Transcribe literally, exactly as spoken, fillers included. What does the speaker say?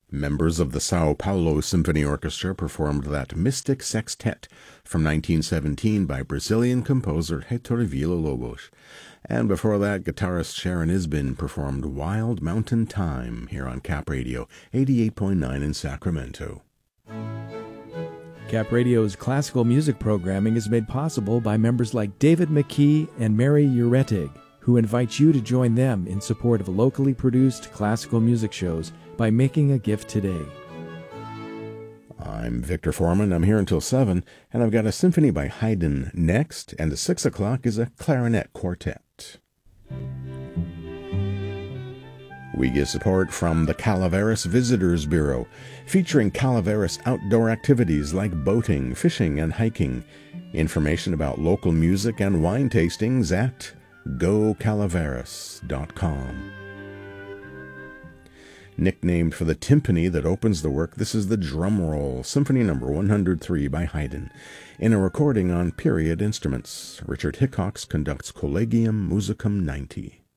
Members of the Sao Paulo Symphony Orchestra performed that Mystic Sextet from nineteen seventeen by Brazilian composer Heitor Villa-Lobos. And before that, guitarist Sharon Isbin performed Wild Mountain Time here on Cap Radio, eighty-eight point nine in Sacramento. Cap Radio's classical music programming is made possible by members like David McKee and Mary Uretig, who invite you to join them in support of locally produced classical music shows by making a gift today. I'm Victor Foreman. I'm here until seven, and I've got a symphony by Haydn next, and at six o'clock is a clarinet quartet. We get support from the Calaveras Visitors Bureau, featuring Calaveras outdoor activities like boating, fishing, and hiking. Information about local music and wine tastings at go calaveras dot com. Nicknamed for the timpani that opens the work, this is the Drum Roll, Symphony Number one hundred three by Haydn, in a recording on period instruments. Richard Hickox conducts Collegium Musicum ninety.